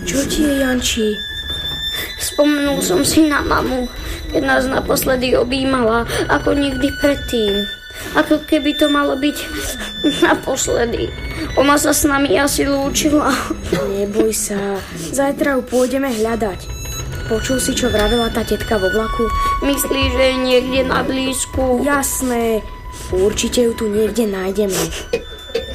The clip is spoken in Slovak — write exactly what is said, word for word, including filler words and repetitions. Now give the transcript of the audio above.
Čo ti je, Janči? Spomenul som si na mamu, keď nás naposledy objímala, ako nikdy predtým. Ako keby to malo byť naposledy. Ona sa s nami asi lúčila. Neboj sa, zajtra ju pôjdeme hľadať. Počul si, čo vravela tá tetka vo vlaku? Myslíš, že je niekde na blízku? Jasné, určite ju tu niekde nájdeme.